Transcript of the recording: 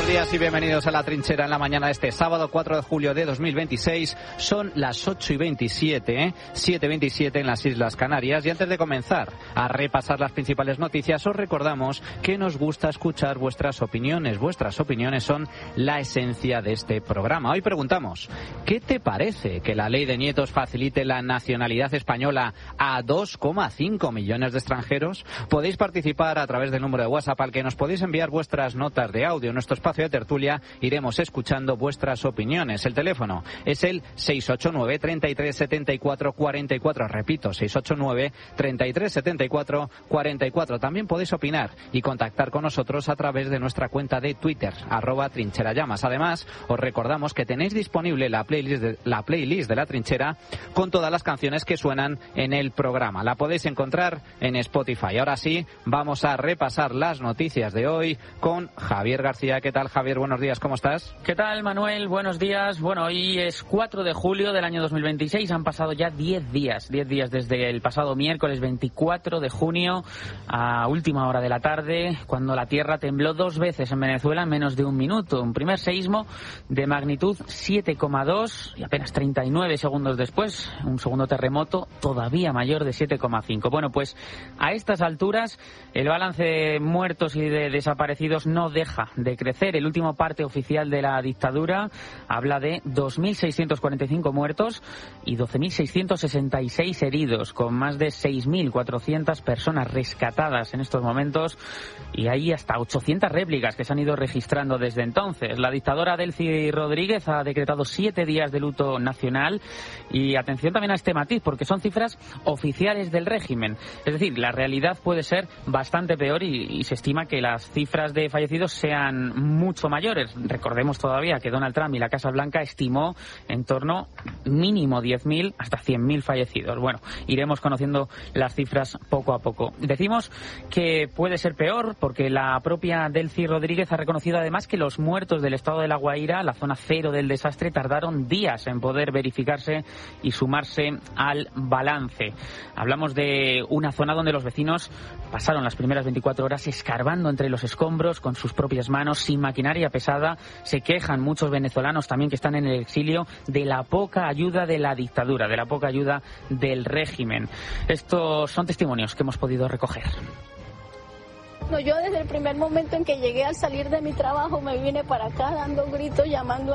buenos días y bienvenidos a La Trinchera en la mañana de este sábado 4 de julio de 2026. Son las 8:27, 7:27 en las Islas Canarias. Y antes de comenzar a repasar las principales noticias, os recordamos que nos gusta escuchar vuestras opiniones. Vuestras opiniones son la esencia de este programa. Hoy preguntamos, ¿qué te parece que la ley de nietos facilite la nacionalidad española a 2,5 millones de extranjeros? Podéis participar a través del número de WhatsApp al que nos podéis enviar vuestras notas de audio. En nuestro espacio de tertulia iremos escuchando vuestras opiniones. El teléfono es el 689 33 74 44. Repito, 689 33 74 44. También podéis opinar y contactar con nosotros a través de nuestra cuenta de Twitter, @trincherallamas. Además, os recordamos que tenéis disponible la playlist de La Trinchera con todas las canciones que suenan en el programa. La podéis encontrar en Spotify. Ahora sí, vamos a repasar las noticias de hoy con Javier García. ¿Qué tal, Javier? Buenos días, ¿cómo estás? ¿Qué tal, Manuel? Buenos días. Bueno, hoy es 4 de julio del año 2026. Han pasado ya 10 días desde el pasado miércoles 24 de junio a última hora de la tarde, cuando la tierra tembló 2 veces en Venezuela en menos de un minuto. Un primer seísmo de magnitud 7,2 y apenas 39 segundos después, un segundo terremoto todavía mayor de 7,5. Bueno, pues a estas alturas el balance de muertos y de desaparecidos no deja de crecer. El último parte oficial de la dictadura habla de 2.645 muertos y 12.666 heridos, con más de 6.400 personas rescatadas en estos momentos, y hay hasta 800 réplicas que se han ido registrando desde entonces. La dictadora Delcy Rodríguez ha decretado 7 días de luto nacional, y atención también a este matiz, porque son cifras oficiales del régimen. Es decir, la realidad puede ser bastante peor y se estima que las cifras de fallecidos sean mucho mayores. Recordemos todavía que Donald Trump y la Casa Blanca estimó en torno mínimo 10.000 hasta 100.000 fallecidos. Bueno, iremos conociendo las cifras poco a poco. Decimos que puede ser peor porque la propia Delcy Rodríguez ha reconocido además que los muertos del estado de La Guaira, la zona cero del desastre, tardaron días en poder verificarse y sumarse al balance. Hablamos de una zona donde los vecinos pasaron las primeras 24 horas escarbando entre los escombros con sus propias manos, sin maquinaria pesada. Se quejan muchos venezolanos también que están en el exilio de la poca ayuda de la dictadura, de la poca ayuda del régimen. Estos son testimonios que hemos podido recoger. Yo desde el primer momento en que llegué, al salir de mi trabajo, me vine para acá dando gritos, llamando